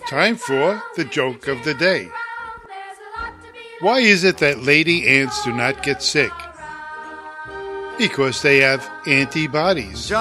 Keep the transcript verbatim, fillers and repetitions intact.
Time for the joke of the day. Why is it that lady ants do not get sick? Because they have antibodies.